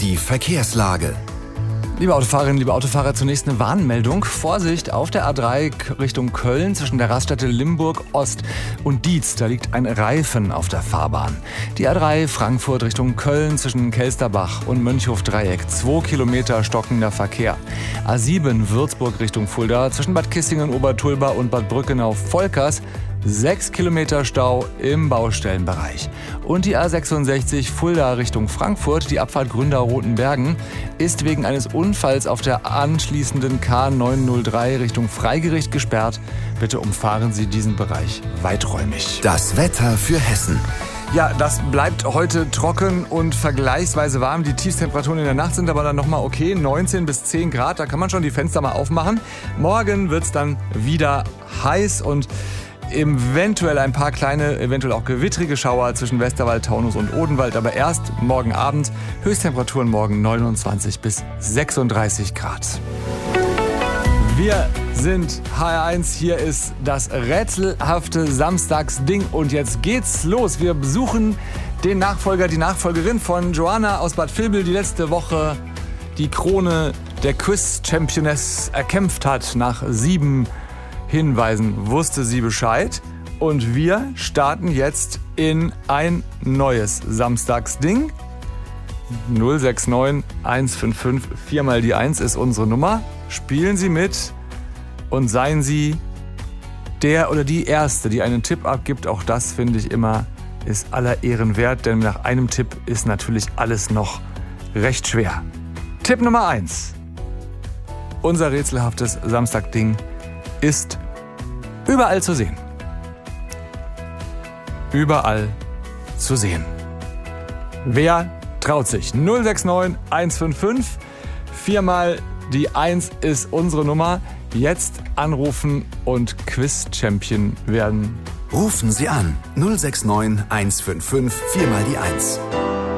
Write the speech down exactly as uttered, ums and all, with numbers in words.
Die Verkehrslage. Liebe Autofahrerinnen, liebe Autofahrer, zunächst eine Warnmeldung. Vorsicht auf der A drei Richtung Köln zwischen der Raststätte Limburg Ost und Dietz. Da liegt ein Reifen auf der Fahrbahn. Die A drei Frankfurt Richtung Köln zwischen Kelsterbach und Mönchhof-Dreieck. Zwei Kilometer stockender Verkehr. A sieben Würzburg Richtung Fulda zwischen Bad Kissingen, Obertulba und Bad Brückenau-Volkers. Sechs Kilometer Stau im Baustellenbereich. Und die A sechsundsechzig Fulda Richtung Frankfurt, die Abfahrt Gründau-Rotenbergen, ist wegen eines Unfalls auf der anschließenden K neunhundertdrei Richtung Freigericht gesperrt. Bitte umfahren Sie diesen Bereich weiträumig. Das Wetter für Hessen. Ja, das bleibt heute trocken und vergleichsweise warm. Die Tiefstemperaturen in der Nacht sind aber dann nochmal okay. neunzehn bis zehn Grad, da kann man schon die Fenster mal aufmachen. Morgen wird's dann wieder heiß und eventuell ein paar kleine, eventuell auch gewittrige Schauer zwischen Westerwald, Taunus und Odenwald. Aber erst morgen Abend. Höchsttemperaturen morgen neunundzwanzig bis sechsunddreißig Grad. Wir sind H R eins. Hier ist das rätselhafte Samstagsding. Und jetzt geht's los. Wir besuchen den Nachfolger, die Nachfolgerin von Joanna aus Bad Vilbel, die letzte Woche die Krone der Quiz-Championess erkämpft hat. Nach sieben Hinweisen wusste sie Bescheid. Und wir starten jetzt in ein neues Samstagsding. null sechs neun eins fünf fünf vier mal die eins ist unsere Nummer. Spielen Sie mit und seien Sie der oder die Erste, die einen Tipp abgibt. Auch das, finde ich immer, ist aller Ehren wert, denn nach einem Tipp ist natürlich alles noch recht schwer. Tipp Nummer eins. Unser rätselhaftes Samstagding ist überall zu sehen. Überall zu sehen. Wer traut sich? null sechs neun eins fünf fünf vier mal die eins ist unsere Nummer. Jetzt anrufen und Quiz-Champion werden. Rufen Sie an null sechs neun eins fünf fünf vier mal die eins.